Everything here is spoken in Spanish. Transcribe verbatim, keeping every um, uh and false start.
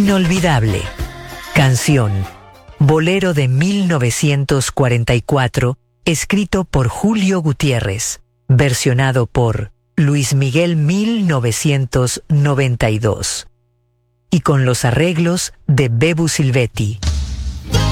Inolvidable. Canción. Bolero de mil novecientos cuarenta y cuatro, escrito por Julio Gutiérrez, versionado por Luis Miguel mil novecientos noventa y dos, y con los arreglos de Bebu Silvetti.